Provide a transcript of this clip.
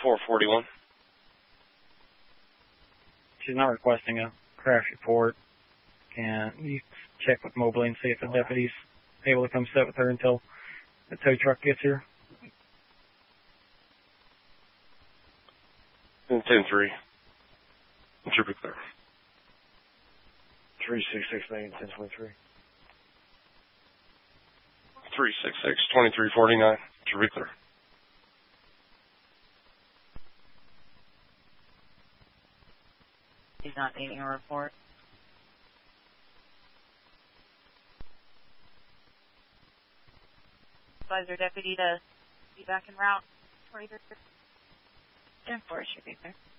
441. She's not requesting a crash report. Can you check with Mobley and see if the deputy's able to come sit with her until the tow truck gets here? 10-3. Should be clear. 3669, 1023. 366-2349. Should be clear. He's not needing a report. Advisor deputy to be back en route. 23. 10-4 should be clear.